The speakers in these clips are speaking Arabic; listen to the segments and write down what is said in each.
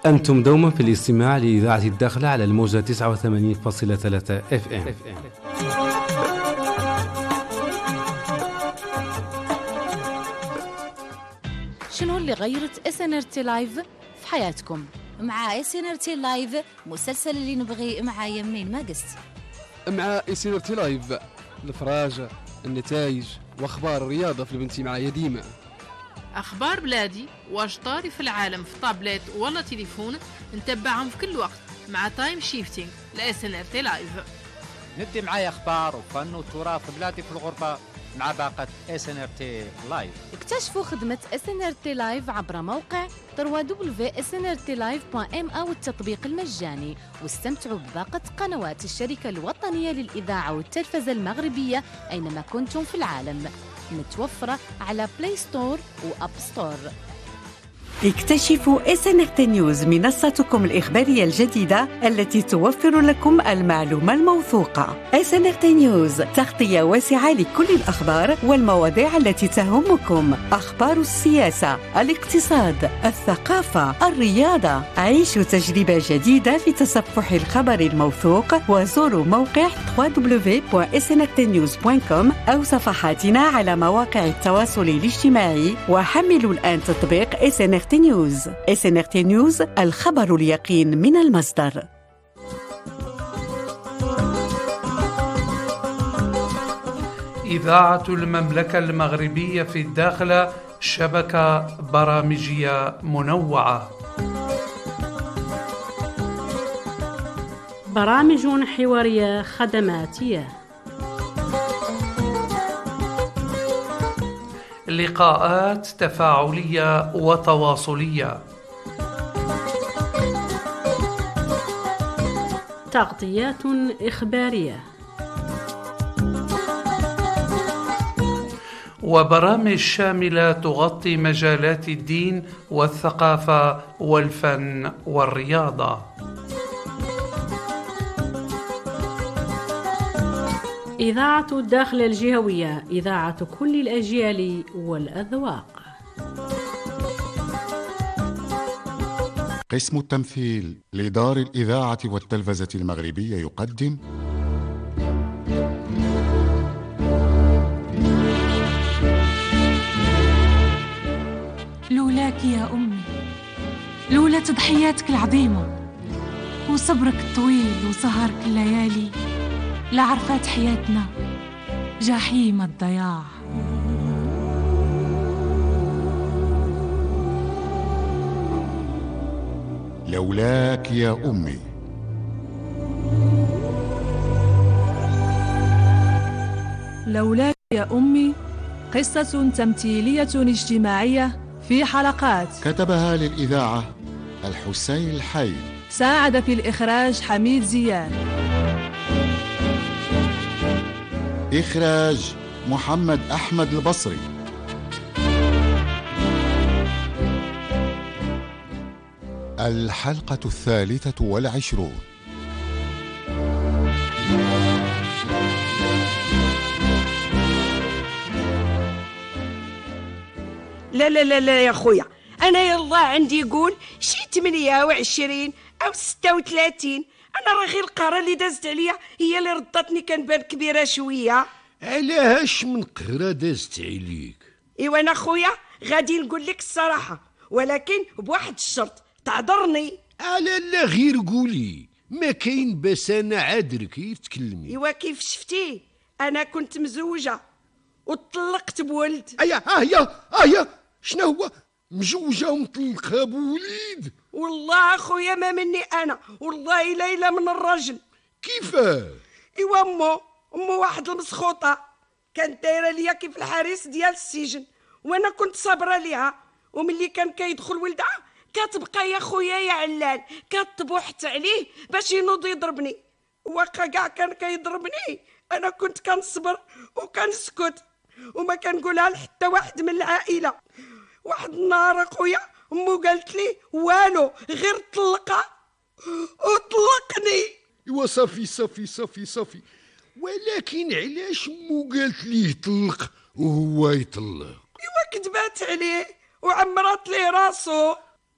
أنتم دوما في الاستماع لإذاعة الداخلة على الموجة 89.3 FM. شنو اللي غيرت SNRT لايف في حياتكم؟ مع SNRT لايف مسلسل اللي نبغي مع يمين ما قست. مع SNRT لايف الفراج، النتائج واخبار الرياضه في البنتي معايا ديما. اخبار بلادي واش طاري في العالم في طابلت ولا تليفون نتبعهم في كل وقت مع تايم شيفتينج SNRT لايف. ندي معايا اخبار وفن وتراث بلادي في الغربه مع باقة SNRT لايف. اكتشفوا خدمة SNRT لايف عبر موقع www.snrtlive.ma والتطبيق المجاني، واستمتعوا بباقة قنوات الشركة الوطنية للإذاعة والتلفزة المغربية أينما كنتم في العالم، متوفرة على بلاي ستور وأب ستور. اكتشفوا SNRT نيوز، منصتكم الإخبارية الجديدة التي توفر لكم المعلومة الموثوقة. SNRT نيوز تغطية واسعة لكل الأخبار والمواضيع التي تهمكم، أخبار السياسة، الاقتصاد، الثقافة، الرياضة. عيشوا تجربة جديدة في تصفح الخبر الموثوق، وزوروا موقع www.snrtnews.com أو صفحاتنا على مواقع التواصل الاجتماعي، وحملوا الآن تطبيق SNRT نيوز. SNRT نيوز، الخبر اليقين من المصدر. إذاعة المملكة المغربية في الداخلة، شبكة برامجية منوعة، برامج حوارية خدماتية، لقاءات تفاعلية وتواصلية، تغطيات إخبارية، وبرامج شاملة تغطي مجالات الدين والثقافة والفن والرياضة. إذاعة الداخلة الجهوية، إذاعة كل الأجيال والأذواق. قسم التمثيل لدار الإذاعة والتلفزة المغربية يقدم لولاك يا أمي، لولا تضحياتك العظيمة وصبرك الطويل وسهرك الليالي لعرفات حياتنا جحيم الضياع. لولاك يا أمي. لولاك يا أمي، قصة تمثيلية اجتماعية في حلقات، كتبها للإذاعة الحسين الحي، ساعد في الإخراج حميد زيان، إخراج محمد أحمد البصري. الحلقة 23. لا لا لا لا يا خويا، أنا يلا عندي يقول شي 28 أو 36. أنا راه غير القهرة اللي دازت عليا هي اللي ردتني كنبان كبيرة شوية. علاش من قهرة دازت عليك؟ إيوا أنا خويا غادي نقول لك الصراحة، ولكن بواحد الشرط، تعذرني. على لا غير قولي، ما كاين باس أنا عادرك يتكلمي. إيوا كيف شفتي أنا كنت مزوجة وطلقت بولد. أيا شنو هو مجوجة ومطلقة بوليد؟ والله أخويا ما مني أنا، والله ليلة من الرجل. كيفاه؟ إيوا أمو واحد المسخوطة كانت دايرة ليا كيف الحارس ديال السجن، وأنا كنت صابرة ليها، وملي كان كيدخل ولدها كتبقى يا خويا يا علال كتبوحت عليه باش ينوض يضربني. واقع كاع كان كيضربني أنا كنت كنصبر وكنسكت وما كنقولها لحتى واحد من العائلة. واحد النهار اخويا امو قالت لي والو غير طلقها وطلقني. ايوا صافي، ولكن علاش مو قالت ليه طلق وهو يطلق؟ ايوا كذبات عليه وعمرات ليه راسو.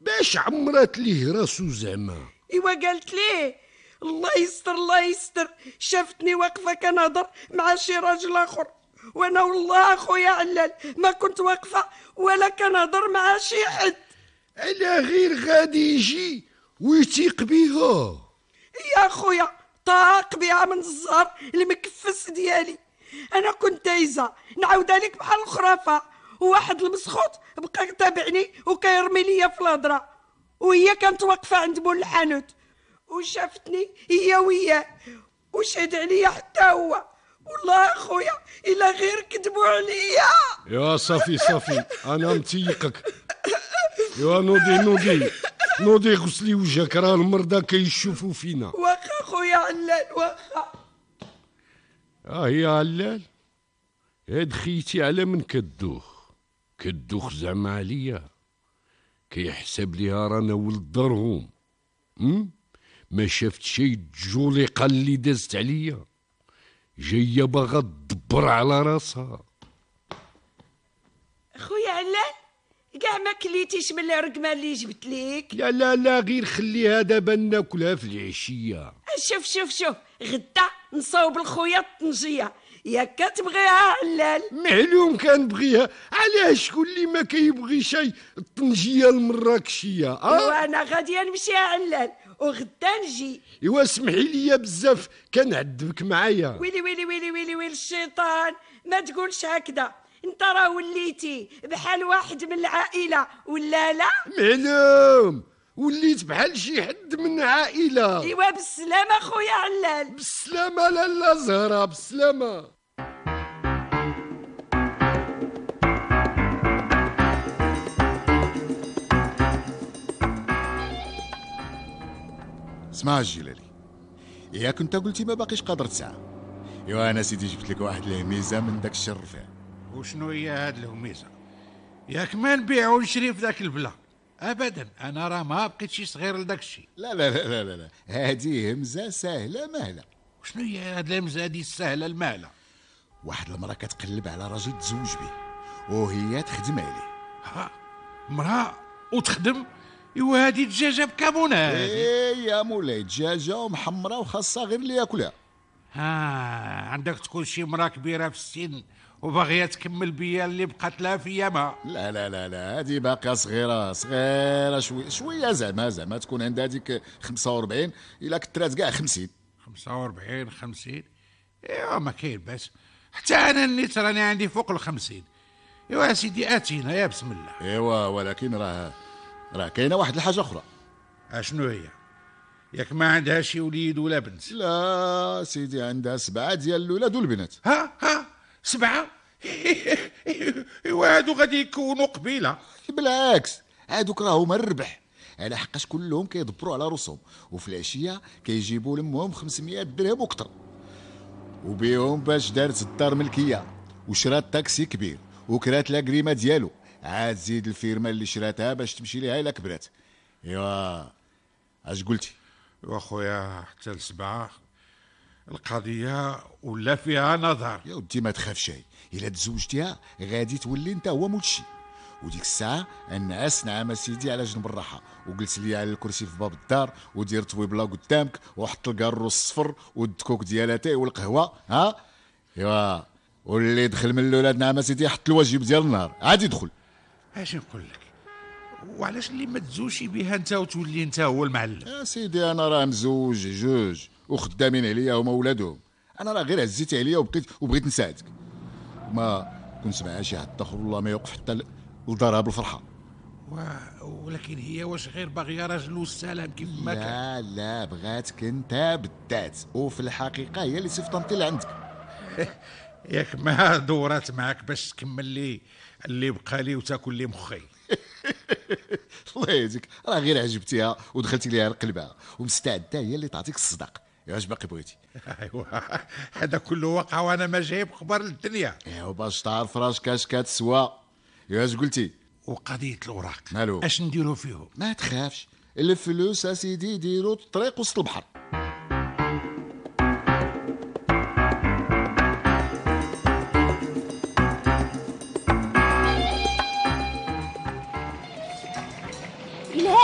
باش عمرات ليه راسو زعما. ايوا قالت ليه الله يستر الله يستر، شافتني واقفه كنهضر مع شي راجل اخر، وانا والله اخويا علال ما كنت واقفه ولا كنهضر مع شي حد. على غير غادي يجي ويتيق بيها يا خويا، طاق بها من الزهر المكفس ديالي. انا كنت تايزه نعاودها لك بحال الخرافه، وواحد المسخوط بقى يتابعني وكيرمي ليا في الهضره، وهي كانت واقفه عند مول الحانوت وشافتني هي وياه وشهد عليا حتى هو. والله اخويا الا غير كذبوا عليا. يا صافي انا متيقك. يا نوضي غسلي وجهك، راه المرضى كيشوفوا فينا. واخا خويا علال واخا. يا علال، هاد خيتي على من كدوخ زعما عليا، كيحسب ليها رانا ولد دارهم. ما شافت شي الجوليقه اللي دازت عليا، جايه باغا تدبر على راسها. خويا علال كاع ما كليتيش من الرقمه اللي جبت ليك؟ لا غير خليها دابا ناكلها في العشيه. شوف غدا نصاوب الخويا الطنجيه، ياك كتبغيها علال؟ معلوم كنبغيها، علاش شكون اللي ما كيبغي شي الطنجيه المراكشيه؟ وانا غاديه نمشي علال وغدا نجي. ايوا اسمحي لي بزاف كنعذبك معايا. ويلي الشيطان، ما تقولش هكذا، انت راه وليتي بحال واحد من العائله ولا لا؟ معلوم وليت بحال شي حد من عائله. ايوا بالسلامه خويا علال. بالسلامه لالا زهره، بالسلامه. اسمع الجلالي، ياك انت قلتي ما باقيش قادر تسعى. ايوا انا سيدي جبت لك واحد الهميزه من داك الشر الرفيع. وشنو هي هاد الهميزه؟ ياك ما نبيع ونشري في ذاك البلا ابدا، انا راه ما بقيتش صغير لداك الشيء. لا هادي همزه سهله مهله. وشنو هي هاد الهمزه هادي السهله المهله؟ واحد المراه كتقلب على راجل تزوج به وهي تخدم عليه. ها مراه وتخدم؟ ايوا هادي دجاجه بكابونه هادي. يا مولاي دجاجه ومحمره وخاصها غير اللي ياكلها. عندك تكون شي مراه كبيره في السن وباغيه تكمل بيا اللي بقات لها في ياما. لا هادي باقيه صغيره شويه زعما تكون عندها ديك 45 الا كثرات كاع 50. 45 50 ايوا ما كاين باس، حتى انا نيت راني عندي فوق ال50. ايوا سيدي اتينا يا بسم الله. ايوا ولكن راه كاينه واحد الحاجه اخرى. اشنو هي؟ ياك ما عندها شي وليد ولا بنت؟ لا سيدي عندها 7 ديال الولاد والبنات. ها 7؟ ايوا هادو غادي يكونوا قبيله. بالعكس هادوك راهما الربح، على حقاش كلهم كيدبروا على راسهم، وفي العشيه كيجيبوا لامهم 500 درهم وكثر، وبيهم باش دارت الدار ملكيه وشرات تاكسي كبير وكرات لا كريمه ديالو، عاد زيد الفيرما اللي شراتها باش تمشي ليها الا كبرات. ايوا اش قلتي؟ واخويا حتى ل7 القضيه ولا فيها نظر. يا ودي ما تخافش، الا تزوجتيها غادي تولي انت هو مولشي، وديك الساعه النعاس نعم سيدي على جنب الراحه، وقلت لي على الكرسي في باب الدار ودير طويبله قدامك وحط الكارو الصفر والدكوك ديالاتي والقهوه. ايوا واللي دخل من الاولاد نعم سيدي حط الواجب ديال النهار عادي يدخل. اش نقول لك، وعلاش اللي ما تزوجش بها انت وتولي انت هو المعلم؟ يا سيدي انا راه مزوج جوج وخدامين عليا هما ولادهم، انا راه غير عزيتي عليا وبغيت نساعدك، ما كنت مع شي حد اخر والله ما يوقف حتى لدارها بالفرحه. ولكن هي واش غير باغيه راجل والسلام كيف ما كان؟ لا بغاتك انت بالذات، وفي الحقيقه هي اللي صيفطنتي لعندك. ياك ما دورات معك باش تكمل لي اللي بقى لي وتاكل لي مخي. الله يهديك، راه غير عجبتيها ودخلتي ليها لقلبها ومستعده هي اللي تعطيك الصداق. واش باقي بغيتي؟ ايوا هذا كله وقع وانا ما جايب خبر للدنيا. ايوا باش تعرف راسك اش كتسوى. واش قلتي؟ وقضيه الاوراق مالو اش نديرو فيهم؟ ما تخافش، الفلوس اسيدي ديرو الطريق وسط البحر.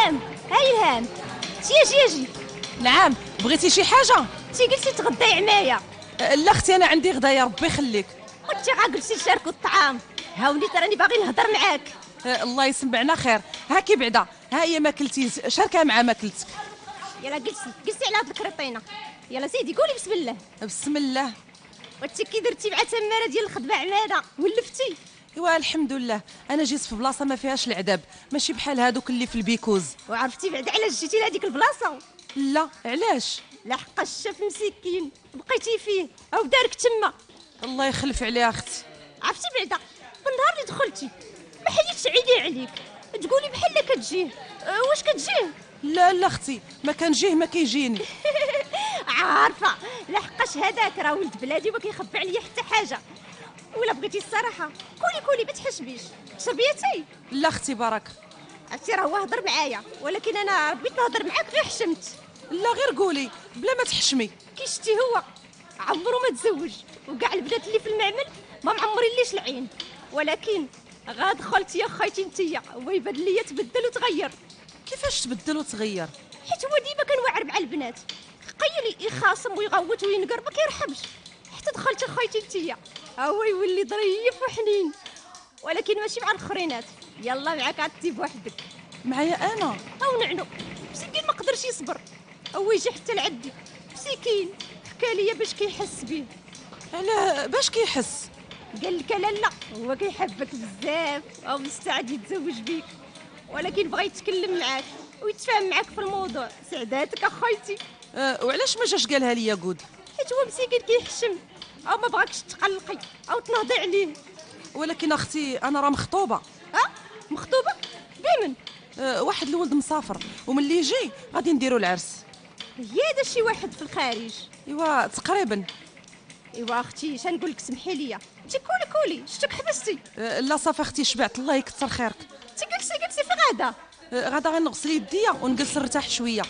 إلهام، هاي إلهام، جي. نعم، بغيتي شي حاجة؟ تي قلتي تغداي معايا. لا اختي انا عندي غدا يا ربي يخليك. وانت غا قلتي نشاركوا الطعام. هاوني تراني باغي نهضر معاك. الله يسمعنا خير. هاكي بعدا، ها هي ماكلتي شاركها مع ماكلتك. يلا جلسي على هاد الكريطينه. يلا سيدي قولي بسم الله. بسم الله. وانت كي درتي مع تماره ديال الخدمه عماده ولفتي؟ ايوا الحمد لله، انا جيت في بلاصه ما فيهاش العذاب، ماشي بحال هادوك اللي في البيكوز. وعرفتي بعدا علاش جيتي لهاديك البلاصه؟ لا علاش؟ لحق الشاف مسكين بقيتي فيه او دارك تما. الله يخلف عليها اختي. عرفتي بعدا من النهار اللي دخلتي ما حيدش عيني عليك تقولي بحال كتجيه. واش كتجيه؟ لا اختي ما كنجيه ما كيجيني. عارفه لحقاش هذاك راه ولد بلادي وما كيخبي عليا حتى حاجه. ولا بغيتي الصراحه كولي ما تحشميش. شربيتي؟ لا اختي بركه. عرفتي راه هو هضر معايا ولكن انا بغيت نهضر معاك غير حشمت. لا غير قولي بلا ما تحشمي. كي شتي هو عمرو ما تزوج وكاع البنات اللي في المعمل ما معمرين ليش العين، ولكن غا دخلت يا خايتي نتيا هو يبان ليا تبدل وتغير. كيفاش تبدل وتغير؟ حيت هو ديما كنواعر مع البنات، قيل يخاصم ويغوت وينقر ما كيرحمش. حتى دخلت خايتي نتيا هو يولي ظريف وحنين، ولكن ماشي مع الاخرينات. يلا معاك عطي بوحدك. معايا انا او نعنو مسكين ما قدرش يصبر هو يجي حتى لعندي. مسكين حكى لي باش كيحس بيه. علاه باش كيحس؟ قال لك لا هو كيحبك بزاف او مستعد يتزوج بيك، ولكن بغى يتكلم معاك ويتفاهم معاك في الموضوع. سعداتك اخويتي. وعلاش ما جاش قالها ليا كود؟ حيت هو مسكين كيحشم او ما بغاكش تقلقي او تنهضي عليه. ولكن اختي انا راه مخطوبه. مخطوبه؟ بمن؟ واحد الولد مسافر وملي يجي غادي نديروا العرس. هي هذا شي واحد في الخارج؟ ايوا تقريبا. ايوا اختي شنقول لك سمحي لي انت كولي شتك حبستي؟ لا صافي اختي شبعت الله يكثر خيرك. انت جلسي في غدا. غدا غير نغسل يديا ونجلس نرتاح شويه.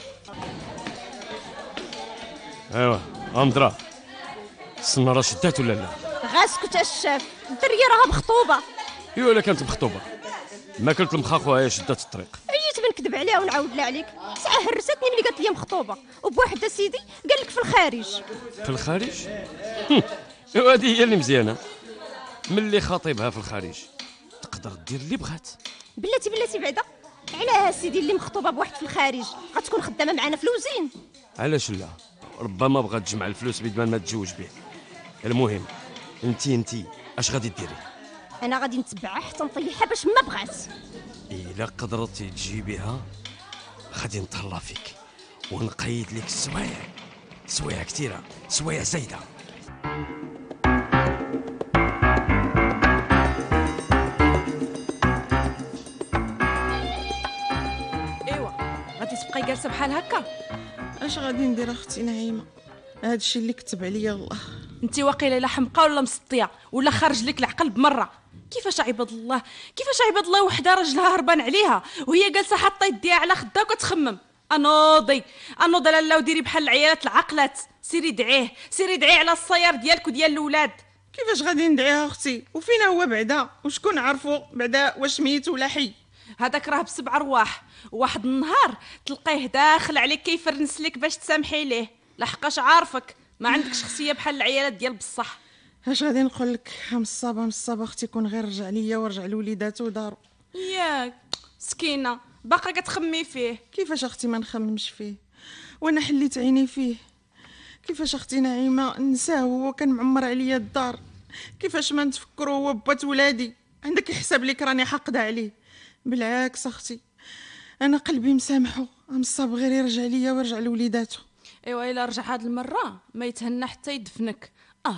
ايوا امضرا السناره شدات ولا لا؟ غاسكت الشاف الدريه راها مخطوبه. ايوا الا كانت مخطوبه ما كلت المخاخوه هي شدات الطريق. عييت بنكذب عليها ونعاود لها عليك. ساعه هرستني ملي قالت لي مخطوبه وبواحد سيدي قال لك في الخارج. في الخارج؟ ايوا هذه هي اللي مزيانه، ملي خاطبها في الخارج تقدر دير اللي بغات. بلاتي بعدا علاه سيدي اللي مخطوبه بواحد في الخارج غتكون خدامه معنا في الوزين. علاش لا؟ ربما بغات تجمع الفلوس بدل ما تتزوج به. المهم انت اش غادي ديري؟ انا غادي نتبعها حتى نطيحها باش ما بغات. الا قدرتي تجيبيها غادي نتهلا فيك ونقيد لك سوايع كثيره، سوايع زايده. ايوا غادي تبقاي جالسه بحال هكا؟ اش غادي ندير اختي نعيمه؟ هذا الشيء اللي كتب عليا الله. انت واقيله لا حمقى ولا مسطيه ولا خارج لك العقل بمره. كيفاش عباد الله وحده راجلها هربان عليها وهي جالسه حاطه يديها على خدها وكتخمم. انوضي لاله وديري بحال العيالات العقلات. سيري دعيه على الصيار ديالك وديال الاولاد. كيفاش غادي ندعيها اختي وفينا هو بعدا؟ وشكون عرفو بعدا واش ميت ولا حي؟ هذاك راه بسبع ارواح، واحد النهار تلقيه داخل عليك كيفرنس لك باش تسامحي ليه. لحقاش عارفك ما عندكش شخصيه بحال العيالات ديال بصح. اش غادي نقول لك؟ مصابه اختي كون غير رجع ليا ورجع لوليداتو ودارو. ياك مسكينه باقا كتخمي فيه. كيفاش اختي ما نخممش فيه وانا حليت عيني فيه؟ كيفاش اختي نعيمه نساه هو كان معمر عليا الدار؟ كيفاش ما نتفكروا هو بات ولادي؟ عندك يحسب لك راني حاقده عليه؟ بالعكس اختي انا قلبي مسامحه، مصاب غير يرجع ليا ويرجع لوليداتو. ايوا الا رجع هاد المره ما يتهنى حتى يدفنك.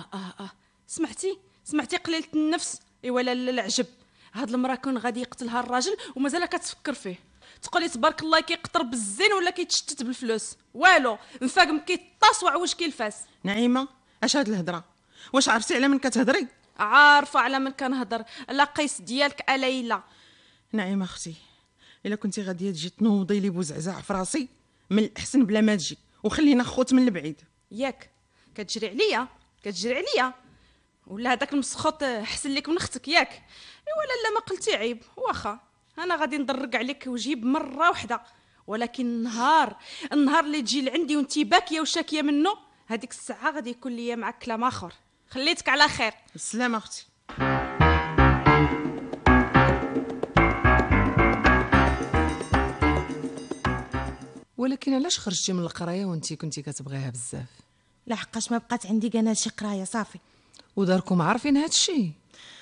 سمعتي قليله النفس. ايوا لا العجب هاد المره كون غادي يقتلها الراجل ومازال كتفكر فيه. تقولي تبارك الله كيقطر بالزين ولا كيتشتت بالفلوس؟ والو نفاقم كيطاس وعوج كيلفاس. نعيمه اش هاد الهضره؟ واش عرفتي على من كتهضري؟ عارفه على من كنهضر، لا قيس ديالك ليلى. نعيمه اختي الا كنتي غاديه تجي تنوضي لي بوزعزع في راسي من الاحسن بلا ما تجي وخلينا خوت من البعيد. ياك كتجري عليا ولا هذاك المسخوط حسن لك من اختك ياك؟ ايوا لا ما قلتي عيب. واخا انا غادي ندرق عليك وجيب مره واحده ولكن النهار اللي تجي لعندي وانتي باكيه وشاكيه منه، هذيك الساعه غادي يكون ليا معك كلام اخر. خليتك على خير. السلام اختي. ولكن علاش خرجتي من القرايه وانتي كنتي كتبغيها بزاف؟ لحقاش ما بقات عندي كاع شي قرايه صافي. وداركم عارفين هاد الشيء؟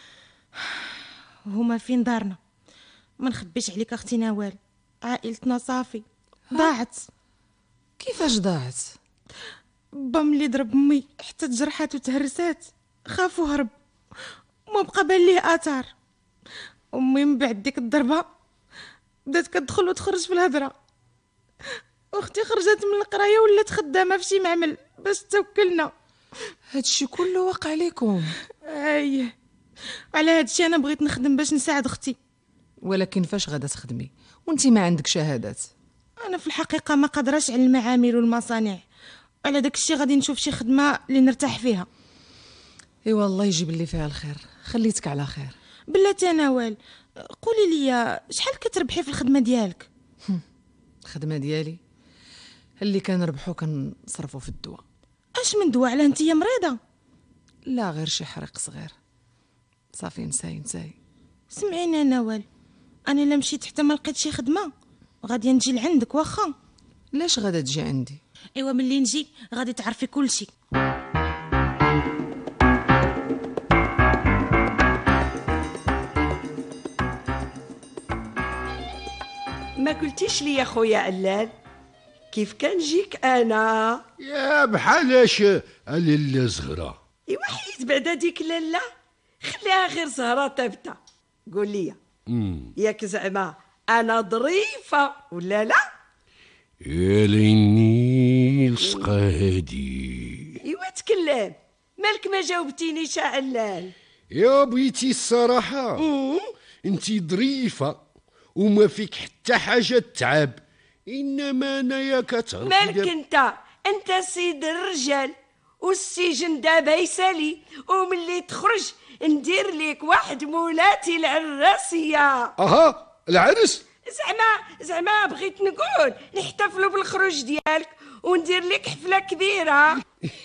هما فين دارنا؟ ما نخبيش عليك اختي نوال، عائلتنا صافي ضاعت. كيفاش ضاعت؟ با ملي ضرب امي حتى تجرحات وتهرسات خاف وهرب وما بقى بان ليه اثار. امي من بعد ديك الضربه بدات كتدخل وتخرج في الهضره. اختي خرجت من القرايه ولات خدامه في شي معمل باش توكلنا. هادشي كله وقع عليكم؟ اييه، على هادشي انا بغيت نخدم باش نساعد اختي. ولكن فاش غادا تخدمي وانتي ما عندك شهادات؟ انا في الحقيقه ما قادراش على المعامل والمصانع، على داك الشيء غادي نشوف شي خدمه اللي نرتاح فيها. ايوا الله يجيب لي فيها الخير. خليتك على خير. بلاتي نوال، قولي لي شحال كتربحي في الخدمه ديالك؟ الخدمه ديالي اللي كنربحو كنصرفو في الدواء. اش من دواء؟ على انتيا مريضه؟ لا، غير شي حريق صغير صافي. نساي سمعيني نوال، انا الا مشيت حتى ما لقيت شي خدمه غادي نجي لعندك. واخا؟ لاش غادا تجي عندي؟ ايوا ملي نجي غادي تعرفي كل شيء. ما قلتيش لي يا خويا علال كيف كنجيك انا؟ يا بحالاش لاله زهره؟ ايوا حيت بعدا ديك لاله خليها غير زهره ثابته. قول لي ياك زعما انا ظريفه ولا لا؟ يا ليني لصقه هادي. ايوا تكلم، مالك ما جاوبتينيش يا علال؟ يا بغيتي الصراحه انتي ظريفه وما فيك حتى حاجه تعب، انما انايا كتعرف مالك انت سيد الرجال والسجن دابا يسالي، وملي تخرج ندير ليك واحد مولاتي العراسيه. اها العرس؟ زعما بغيت نقول نحتفلوا بالخروج ديالك وندير لك حفله كبيره.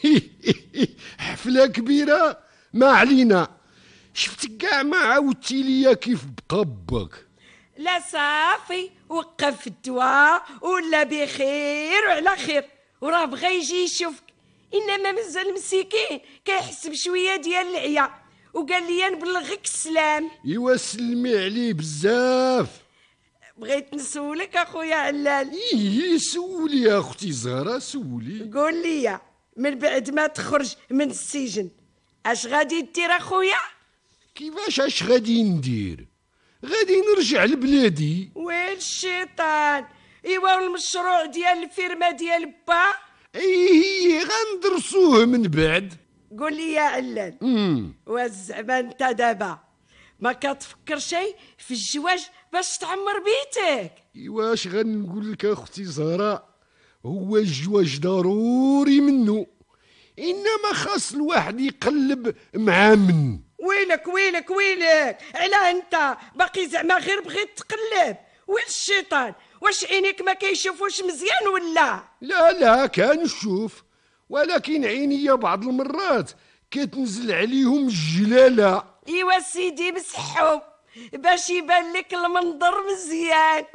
حفله كبيره؟ ما علينا. شفتك كاع ما عاودتي ليا كيف بقى باك. لا صافي، وقف الدواء ولا بخير وعلى خير، وراه بغا يجي يشوفك، انما مازال مسكين كيحس بشويه ديال العيا وقال لي نبلغك السلام. ايوا سلمي عليه بزاف. بغيت نسولك اخويا علال. سولي يا اختي زهره، سولي. قول لي من بعد ما تخرج من السجن اش غادي دير اخويا؟ كيفاش اش غادي ندير؟ غادي نرجع لبلادي. وين الشيطان؟ ايوا المشروع ديال الفيرما ديال با هي غندرسوه من بعد. قول لي يا علال، وزعما انت دابا ما كتفكر شيء في الزواج باش تعمر بيتك؟ واش غنقول لك اختي زهراء، هو الزواج ضروري منه، انما خاص الواحد يقلب مع من. ويلك على انت باقي زعما غير بغيت تقلب؟ وين الشيطان؟ واش عينيك ما كيشوفوش مزيان ولا؟ لا كنشوف، ولكن عينيا بعض المرات كتنزل عليهم الجلاله. ايوا سيدي مسحو باش يبان لك المنظر مزيان.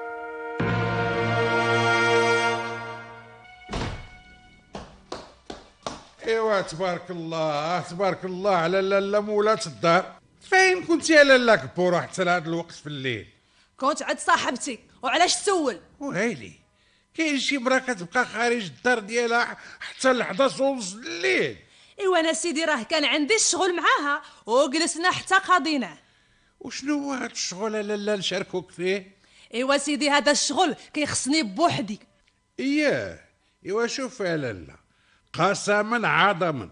ايوا تبارك الله على لاله مولات الدار. فين كنتي يا لاله كبوره حتى لهذا الوقت في الليل؟ كنت عند صاحبتي. وعلاش تسول؟ ويلي كاين شي مرا كتبقى خارج الدار ديالها حتى ل 11 ونص الليل. ايوا انا سيدي راه كان عندي الشغل معاها وجلسنا حتى قضيناه. وشنو هو هذا الشغل لاله نشاركوك فيه؟ ايوا سيدي هذا الشغل كيخصني بوحدي. ايوا شوف يا لاله، قسما عظما